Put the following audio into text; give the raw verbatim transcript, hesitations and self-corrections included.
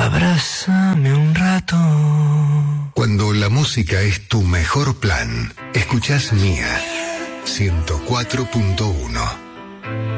Abrázame un rato. Cuando la música es tu mejor plan, escuchás Mía ciento cuatro punto uno.